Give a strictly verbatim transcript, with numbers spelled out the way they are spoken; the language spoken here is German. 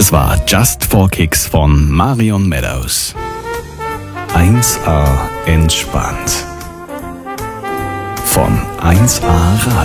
Das war Just for Kicks von Marion Meadows. eins A entspannt. Von eins A Radio.